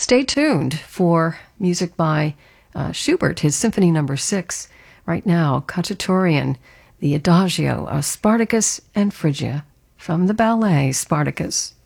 stay tuned for music by Schubert, his Symphony No. 6. Right now, Cacciatorian, the Adagio of Spartacus and Phrygia from the ballet Spartacus.